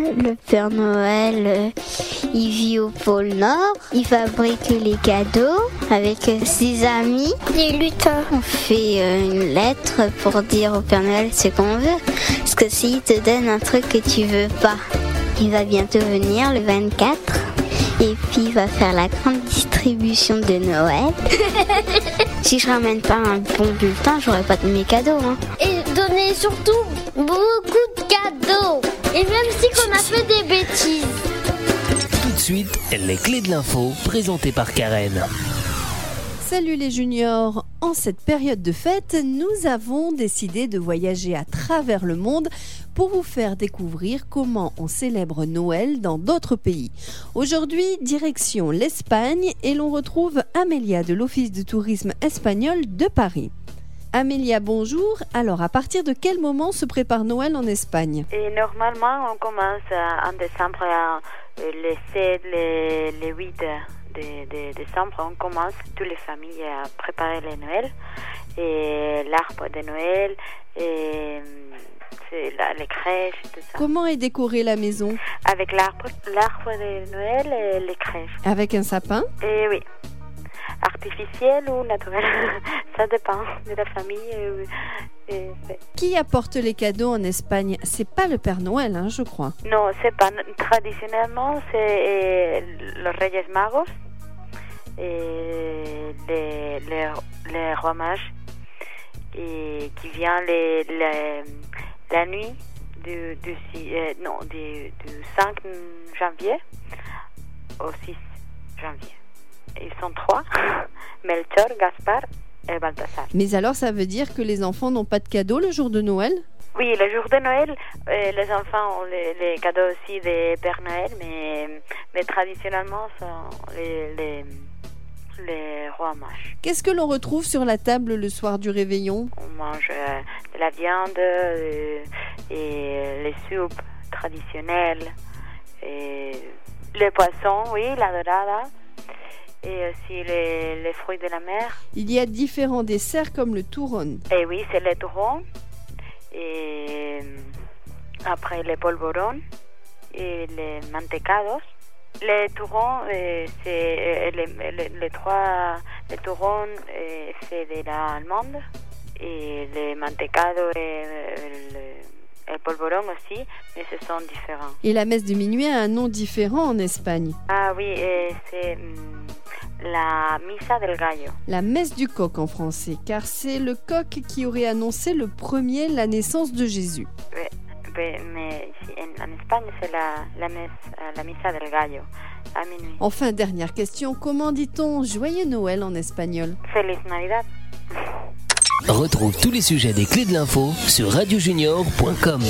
Le Père Noël, il vit au pôle Nord. Il fabrique les cadeaux avec ses amis. Les lutins. On fait une lettre pour dire au Père Noël ce qu'on veut. Parce que s'il te donne un truc que tu veux pas, il va bientôt venir le 24. Et puis il va faire la grande distribution de Noël. Si je ramène pas un bon bulletin, j'aurai pas de mes cadeaux. Et donner surtout beaucoup de cadeaux. Et même si on a fait des bêtises. Tout de suite, les clés de l'info présentées par Karen. Salut les juniors! En cette période de fête, nous avons décidé de voyager à travers le monde pour vous faire découvrir comment on célèbre Noël dans d'autres pays. Aujourd'hui, direction l'Espagne et l'on retrouve Amélia de l'Office de tourisme espagnol de Paris. Amélia, bonjour. Alors, à partir de quel moment se prépare Noël en Espagne? Et normalement, on commence en décembre, les 7, les 8 de décembre, on commence toutes les familles à préparer le Noël et l'arbre de Noël et les crèches et tout ça. Comment est décorée la maison? Avec l'arbre de Noël et les crèches. Avec un sapin? Et oui. Artificiel ou naturel, ça dépend de la famille. Qui apporte les cadeaux en Espagne? C'est pas le Père Noël, je crois. Non, c'est pas. Traditionnellement, c'est los Reyes Magos et les rois mages et qui vient la nuit du 5 janvier au 6 janvier. Ils sont 3, Melchior, Gaspard et Balthazar. Mais alors, ça veut dire que les enfants n'ont pas de cadeaux le jour de Noël? Oui, le jour de Noël, les enfants ont les cadeaux aussi des Père Noël, mais traditionnellement, sont les rois mages. Qu'est-ce que l'on retrouve sur la table le soir du réveillon? On mange de la viande et les soupes traditionnelles, et les poissons, oui, la dorada. Et aussi les fruits de la mer. Il y a différents desserts comme le turrón. Et oui, c'est le turrón. Et après les polvorons et les mantecados. Les turrón, c'est les turrón, c'est de l'allemande. Et les mantecados et le polvoron aussi, mais ce sont différents. Et la messe de minuit a un nom différent en Espagne. Ah oui, c'est la misa del gallo. La messe du coq en français, car c'est le coq qui aurait annoncé le premier la naissance de Jésus. Mais ici, en Espagne, c'est la misa del gallo, à minuit. Enfin, dernière question, comment dit-on Joyeux Noël en espagnol? Feliz Navidad. Retrouve tous les sujets des clés de l'info sur radiojunior.com.